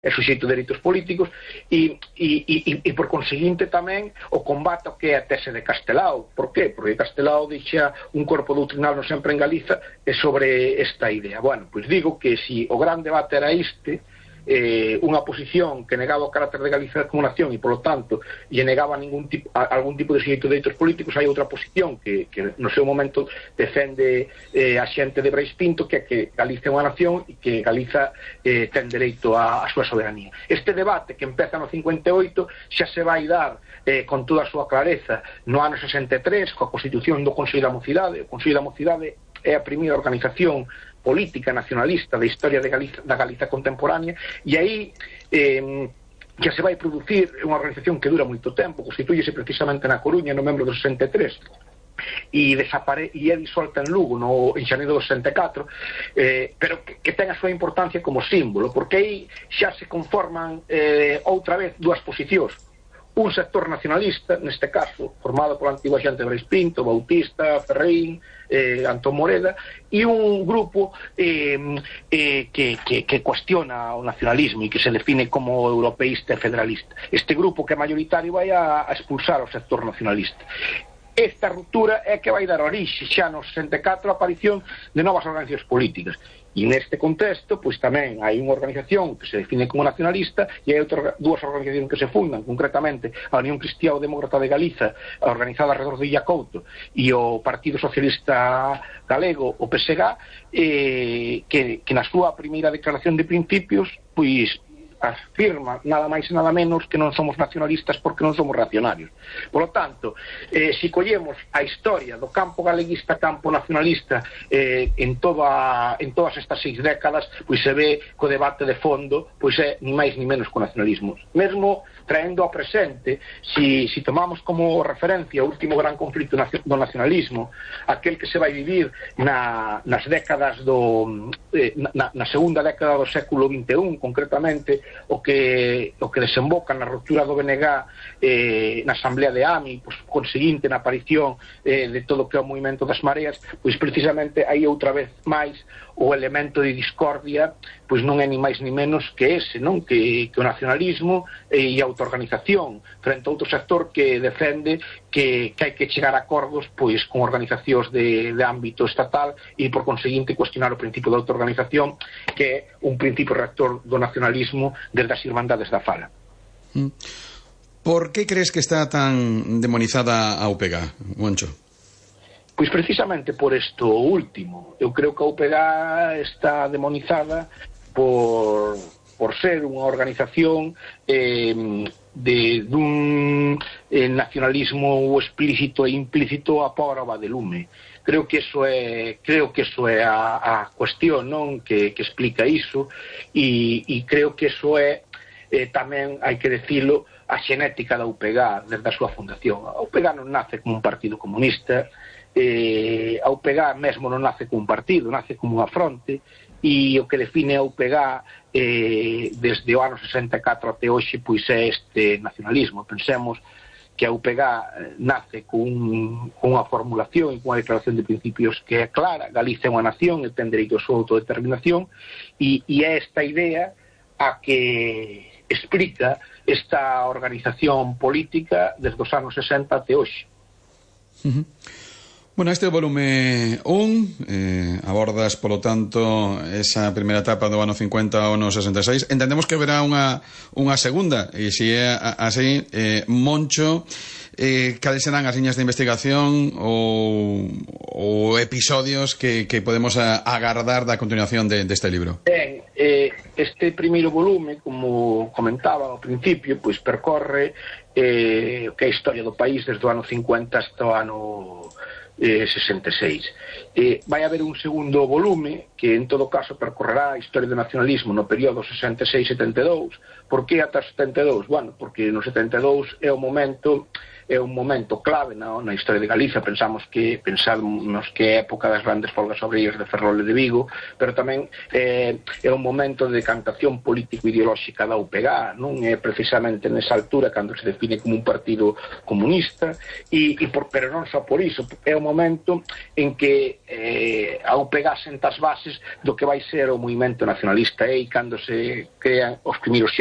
é suxeito de dereitos políticos e por conseguinte tamén o combate ao que é a tese de Castelao. Por qué? Porque Castelao deixa un corpo doutrinal no sempre en Galiza sobre esta idea. Bueno, pois digo que si o gran debate era este, unha posición que negaba o carácter de Galiza como nación e, polo tanto, lle negaba algún tipo de suxeito de dereitos políticos, hai outra posición que no seu momento defende a xente de Brais Pinto, que é que Galiza é unha nación e que Galiza ten dereito á súa soberanía. Este debate que empeza no 58 xa se vai dar con toda a súa clareza no ano 63 coa constitución do Consello da Mocidade. O Consello da Mocidade é a primeira organización política nacionalista da historia da Galiza contemporánea, e aí que se vai producir unha organización que dura moito tempo, constituíse precisamente na Coruña no membro do 63 e é disolta en Lugo en xaneiro do 64, pero que ten a súa importancia como símbolo, porque aí xa se conforman outra vez dúas posicións: un sector nacionalista, neste caso formado pola antigua xente de Brais Pinto, Bautista, Ferreín, Antón Moreda, e un grupo que cuestiona o nacionalismo e que se define como europeísta e federalista. Este grupo, que é mayoritario, vai a expulsar o sector nacionalista. Esta ruptura é que vai dar orixe xa no 64 a aparición de novas organizacións políticas. E neste contexto, pois tamén hai unha organización que se define como nacionalista e hai dúas organizacións que se fundan, concretamente a Unión Cristiá Demócrata de Galiza, organizada alrededor de Illa Couto, e o Partido Socialista Galego, o PSG, que na súa primeira declaración de principios, pois afirma nada máis e nada menos que non somos nacionalistas porque non somos reaccionarios. Por lo tanto, se collemos a historia do campo galeguista, campo nacionalista en todas estas 6 décadas, pois se ve que o debate de fondo pois é ni máis ni menos co nacionalismo. Mesmo traendo ao presente, si tomamos como referencia o último gran conflito do nacionalismo, aquel que se vai vivir nas décadas na segunda década do século XXI, concretamente o que desemboca na ruptura do BNG na Asamblea de AMI, pois, conseguinte na aparición de todo o que é o movimento das mareas, pois precisamente aí outra vez máis o elemento de discordia pois non é ni máis ni menos que ese, non? Que o nacionalismo e a autoorganización frente a outro sector que defende que hai que chegar a acordos pois con organizacións de ámbito estatal e por conseguinte cuestionar o principio de autoorganización, que é un principio rector do nacionalismo desde as Irmandades da Fala. Por que crees que está tan demonizada a UPG, Moncho? Pois precisamente por isto último. Eu creo que a UPG está demonizada por ser unha organización dun nacionalismo explícito e implícito a prova de lume. Creo que eso é a cuestión, non, que explica iso, e creo que eso é tamén, hai que decilo, a xenética da UPG desde a súa fundación. A UPG non nace como un partido comunista, a UPG mesmo non nace como un partido, nace como unha fronte, e o que define a UPG desde o ano 64 até hoxe pois é este nacionalismo. Pensemos que a UPG nace con unha formulación e con unha declaración de principios que é clara: Galicia é unha nación e ten dereito a súa autodeterminación, e é esta idea a que explica esta organización política desde os anos 60 até hoxe. Bueno, este é o volume 1, abordas, polo tanto, esa primeira etapa do ano 50 ao ano 66. Entendemos que haberá unha segunda, e se é así, Moncho, cales serán as liñas de investigación ou episodios que podemos agardar da continuación deste libro? Ben, este primeiro volume, como comentaba ao principio, pois percorre o que é a historia do país desde o ano 50 hasta o ano 66. Vai haber un segundo volume que en todo caso percorrerá a historia do nacionalismo no período 66-72. Por que ata 72? Bueno, porque no 72 é un momento clave na historia de Galicia. Pensamos que é época das grandes folgas obreiras de Ferrol e de Vigo, pero tamén é un momento de decantación político-ideolóxica da UPG, non é precisamente nesa altura cando se define como un partido comunista, pero non só por iso, é un o momento en que ao pegasen tas bases do que vai ser o movimento nacionalista, e cando se crean os primeiros